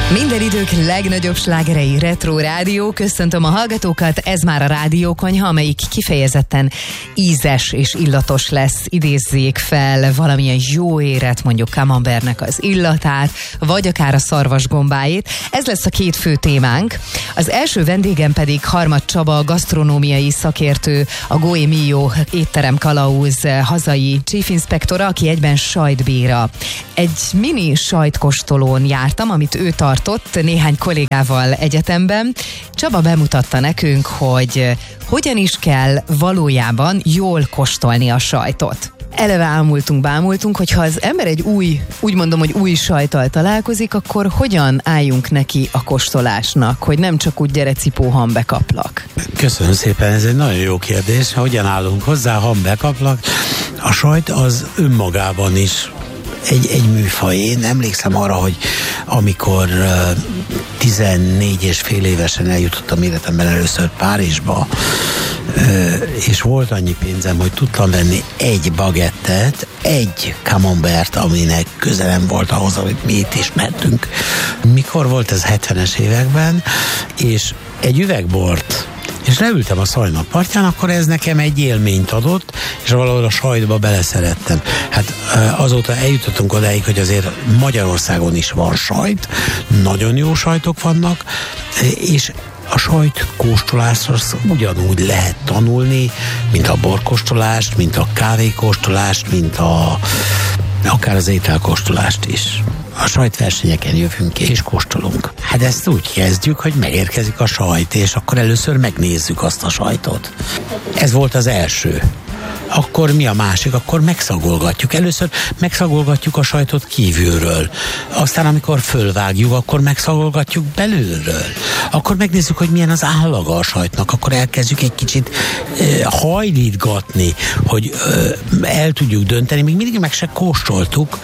Minden idők legnagyobb slágerei, Retro Rádió. Köszöntöm a hallgatókat, ez már a Rádiókonyha, amelyik kifejezetten ízes és illatos lesz. Idézzék fel valamilyen jó éret, mondjuk camembertnek az illatát, vagy akár a szarvasgombáit. Ez lesz a két fő témánk. Az első vendégem pedig Harmat Csaba, gasztronómiai szakértő, a Goe Mio étterem kalauz hazai chief inspektora, aki egyben sajtbíra. Egy mini sajtkóstolón jártam, amit ő tartott néhány kollégával egyetemben. Csaba bemutatta nekünk, hogy hogyan is kell valójában jól kóstolni a sajtot. Eleve bámultunk, hogyha az ember egy új sajttal találkozik, akkor hogyan álljunk neki a kóstolásnak, hogy nem csak úgy gyere cipó, ham bekaplak. Köszönöm szépen, ez egy nagyon jó kérdés. Hogyan állunk hozzá, ham bekaplak? A sajt az önmagában is egy műfaj. Én emlékszem arra, hogy amikor 14 és fél évesen eljutottam életemben először Párizsba, és volt annyi pénzem, hogy tudtam venni egy bagettet, egy camembert, aminek köze nem volt ahhoz, amit mi itt ismertünk. Mikor volt ez? 70-es években, és egy üvegbort, és leültem a Szajna partján, akkor ez nekem egy élményt adott, és valahol a sajtba beleszerettem. Hát azóta eljutottunk odáig, hogy azért Magyarországon is van sajt, nagyon jó sajtok vannak, és a sajt kóstolásra ugyanúgy lehet tanulni, mint a borkóstolást, mint a kávékóstolást, mint akár az ételkóstolást is. A sajtversenyeken jövünk és kóstolunk. Hát ezt úgy kezdjük, hogy megérkezik a sajt, és akkor először megnézzük azt a sajtot. Ez volt az első. Akkor mi a másik? Akkor megszagolgatjuk. Először megszagolgatjuk a sajtot kívülről. Aztán, amikor fölvágjuk, akkor megszagolgatjuk belülről. Akkor megnézzük, hogy milyen az állaga a sajtnak. Akkor elkezdjük egy kicsit hajlítgatni, hogy el tudjuk dönteni. Még mindig meg se kóstoltuk.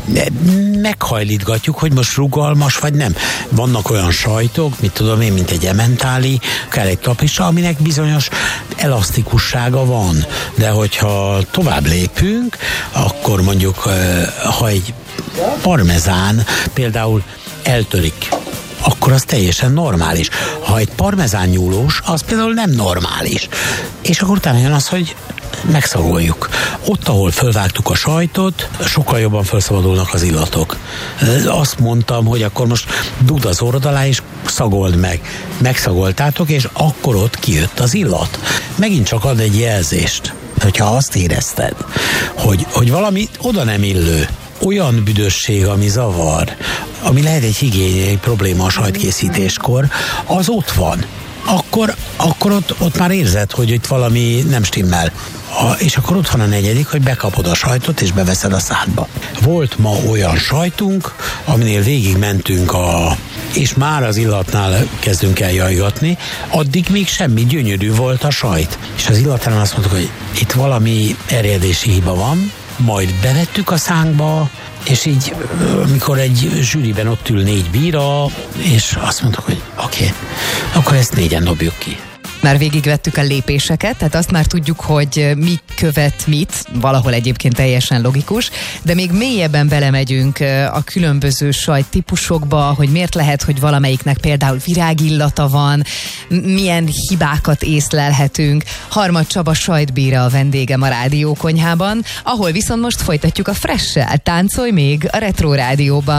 Meghajlítgatjuk, hogy most rugalmas vagy nem. Vannak olyan sajtok, mit tudom én, mint egy ementáli, kell egy tapisa, aminek bizonyos elasztikussága van. De hogyha tovább lépünk, akkor mondjuk, ha egy parmezán például eltörik, akkor az teljesen normális. Ha egy parmezán nyúlós, az például nem normális. És akkor utána jön az, hogy megszagoljuk. Ott, ahol fölvágtuk a sajtot, sokkal jobban felszabadulnak az illatok. Azt mondtam, hogy akkor most dugd az orrod alá, és szagold meg. Megszagoltátok, és akkor ott kijött az illat. Megint csak ad egy jelzést, hogyha azt érezted, hogy valami oda nem illő, olyan büdösség, ami zavar, ami lehet egy higiéniai probléma a sajtkészítéskor, az ott van. Akkor ott már érzed, hogy itt valami nem stimmel. És akkor ott van a negyedik, hogy bekapod a sajtot, és beveszed a szádba. Volt ma olyan sajtunk, aminél végigmentünk és már az illatnál kezdünk el jajgatni, addig még semmi, gyönyörű volt a sajt. És az illatnál azt mondtuk, hogy itt valami erjedési hiba van, majd bevettük a szánkba, és így, amikor egy zsűriben ott ül 4 bíra, és azt mondtuk, hogy oké, akkor ezt 4-en dobjuk ki. Már végigvettük a lépéseket, tehát azt már tudjuk, hogy mi követ mit, valahol egyébként teljesen logikus, de még mélyebben belemegyünk a különböző sajttípusokba, hogy miért lehet, hogy valamelyiknek például virágillata van, milyen hibákat észlelhetünk. Harmat Csaba sajtbíra a vendégem a Rádiókonyhában, ahol viszont most folytatjuk a Fresh-sel. Táncolj még a Retro Rádióban.